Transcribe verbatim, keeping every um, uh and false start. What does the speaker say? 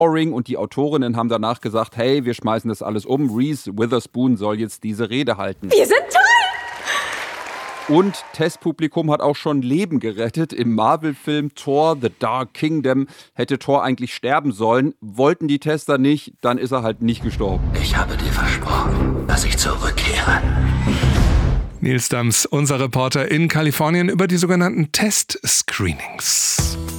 Boring und die Autorinnen haben danach gesagt, hey, wir schmeißen das alles um. Reese Witherspoon soll jetzt diese Rede halten. Wir sind toll! Und Testpublikum hat auch schon Leben gerettet. Im Marvel-Film Thor: The Dark Kingdom hätte Thor eigentlich sterben sollen. Wollten die Tester nicht, dann ist er halt nicht gestorben. Ich habe dir versprochen, dass ich zurückkehre. Nils Dams, unser Reporter in Kalifornien, über die sogenannten Test-Screenings.